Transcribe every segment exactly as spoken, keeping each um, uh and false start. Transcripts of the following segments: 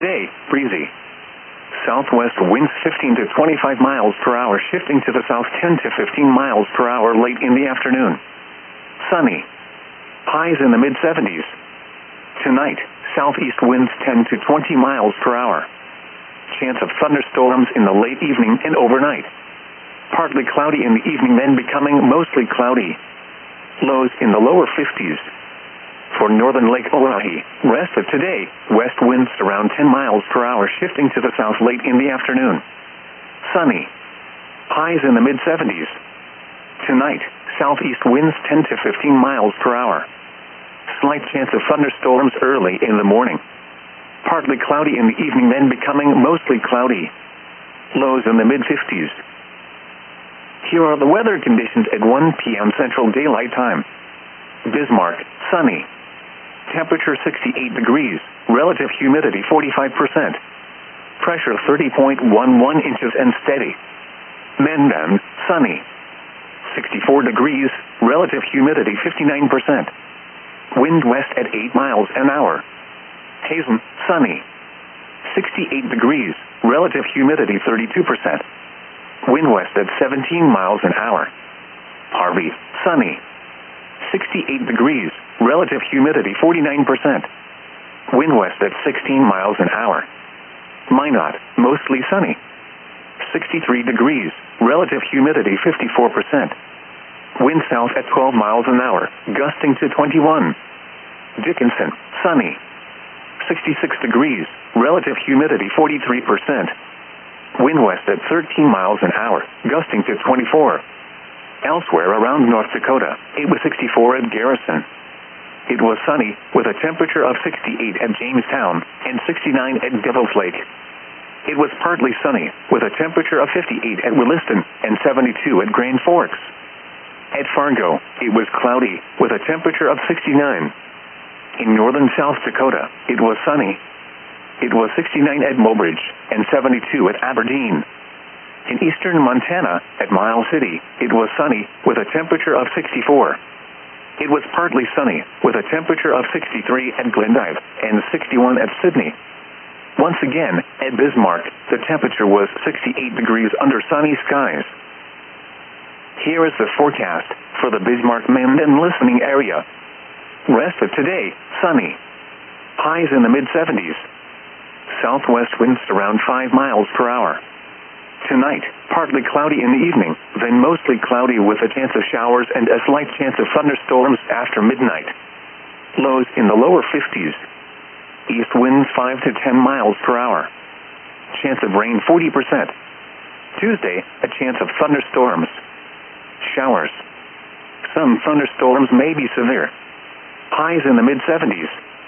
Day, breezy. Southwest winds fifteen to twenty-five miles per hour, shifting to the south ten to fifteen miles per hour late in the afternoon. Sunny. Highs in the mid seventies. Tonight, southeast winds ten to twenty miles per hour. Chance of thunderstorms in the late evening and overnight. Partly cloudy in the evening, then becoming mostly cloudy. Lows in the lower fifties. For northern Lake Oahe, rest of today, west winds around ten miles per hour, shifting to the south late in the afternoon. Sunny. Highs in the mid seventies. Tonight, southeast winds ten to fifteen miles per hour. Slight chance of thunderstorms early in the morning. Partly cloudy in the evening, then becoming mostly cloudy. Lows in the mid fifties. Here are the weather conditions at one p m Central Daylight Time. Bismarck, sunny. Temperature sixty-eight degrees, relative humidity forty-five percent. Pressure thirty point one one inches and steady. Mendon, sunny. sixty-four degrees, relative humidity fifty-nine percent. Wind west at eight miles an hour. Hazen, sunny. sixty-eight degrees, relative humidity thirty-two percent. Wind west at seventeen miles an hour. Harvey, sunny. sixty-eight degrees, relative humidity forty-nine percent. Wind west at sixteen miles an hour. Minot, mostly sunny. sixty-three degrees, relative humidity fifty-four percent. Wind south at twelve miles an hour, gusting to twenty-one. Dickinson, sunny. sixty-six degrees, relative humidity forty-three percent. Wind west at thirteen miles an hour, gusting to twenty-four. Elsewhere around North Dakota, it was sixty-four at Garrison. It was sunny, with a temperature of sixty-eight at Jamestown and sixty-nine at Devil's Lake. It was partly sunny, with a temperature of fifty-eight at Williston and seventy-two at Grand Forks. At Fargo, it was cloudy, with a temperature of sixty-nine. In northern South Dakota, it was sunny. It was sixty-nine at Mobridge and seventy-two at Aberdeen. In eastern Montana, at Miles City, it was sunny, with a temperature of sixty-four. It was partly sunny, with a temperature of sixty-three at Glendive and sixty-one at Sydney. Once again, at Bismarck, the temperature was sixty-eight degrees under sunny skies. Here is the forecast for the Bismarck-Mendon listening area. Rest of today, sunny. Highs in the mid seventies. Southwest winds around five miles per hour. Tonight, partly cloudy in the evening, then mostly cloudy with a chance of showers and a slight chance of thunderstorms after midnight. Lows in the lower fifties. East winds five to ten miles per hour. Chance of rain forty percent. Tuesday, a chance of thunderstorms. Showers. Some thunderstorms may be severe. Highs in the mid seventies.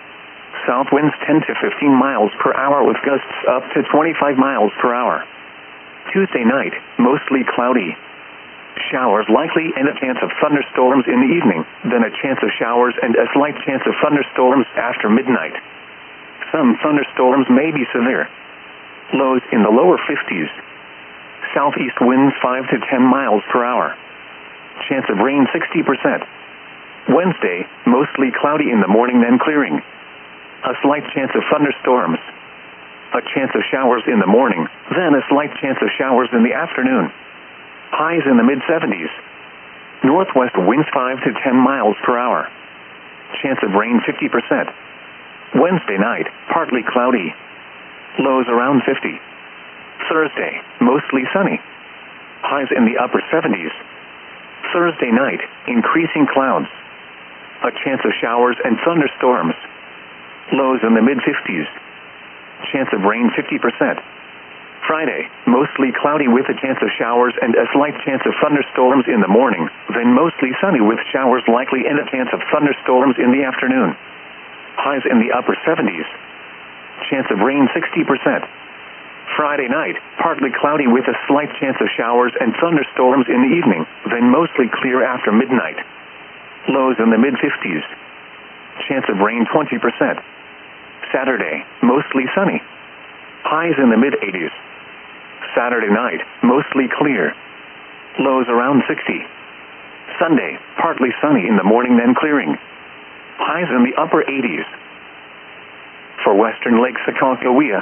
South winds ten to fifteen miles per hour with gusts up to twenty-five miles per hour. Tuesday night, mostly cloudy. Showers likely and a chance of thunderstorms in the evening, then a chance of showers and a slight chance of thunderstorms after midnight. Some thunderstorms may be severe. Lows in the lower fifties. Southeast winds five to ten miles per hour. Chance of rain sixty percent. Wednesday, mostly cloudy in the morning, then clearing. A slight chance of thunderstorms. A chance of showers in the morning, then a slight chance of showers in the afternoon. Highs in the mid seventies. Northwest winds five to ten miles per hour. Chance of rain fifty percent. Wednesday night, partly cloudy. Lows around fifty. Thursday, mostly sunny. Highs in the upper seventies. Thursday night, increasing clouds. A chance of showers and thunderstorms. Lows in the mid fifties. Chance of rain fifty percent. Friday, mostly cloudy with a chance of showers and a slight chance of thunderstorms in the morning, then mostly sunny with showers likely and a chance of thunderstorms in the afternoon. Highs in the upper seventies. Chance of rain sixty percent. Friday night, partly cloudy with a slight chance of showers and thunderstorms in the evening, then mostly clear after midnight. Lows in the mid fifties. Chance of rain twenty percent. Saturday, mostly sunny. Highs in the mid eighties. Saturday night, mostly clear. Lows around sixty. Sunday, partly sunny in the morning, then clearing. Highs in the upper eighties. For western Lake Sakakawea,